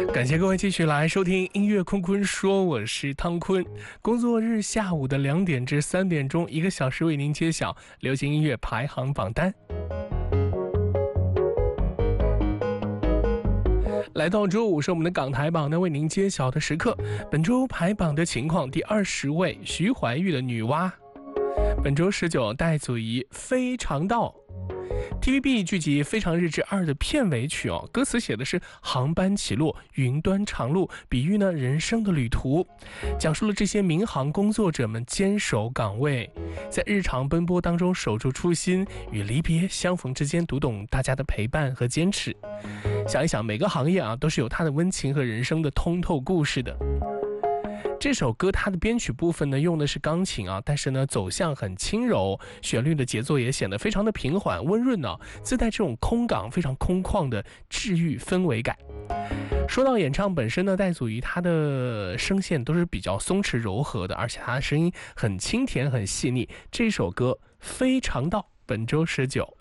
感谢各位继续来收听音乐坤坤说，我是汤坤。工作日下午的2点至3点钟，1个小时为您揭晓流行音乐排行榜单。来到周五是我们的港台榜呢为您揭晓的时刻。本周排榜的情况，第20位徐怀钰的女娲，本周19戴祖仪非常道。TVB 剧集《非常日志2》的片尾曲歌词写的是航班起落，云端长路，比喻呢人生的旅途，讲述了这些民航工作者们坚守岗位，在日常奔波当中守住初心，与离别相逢之间读懂大家的陪伴和坚持。想一想，每个行业都是有它的温情和人生的通透故事的。这首歌它的编曲部分呢用的是钢琴但是呢走向很轻柔，旋律的节奏也显得非常的平缓温润自带这种空港非常空旷的治愈氛围感。说到演唱本身呢，戴祖仪她的声线都是比较松弛柔和的，而且她的声音很清甜很细腻。这首歌非常道，本周19。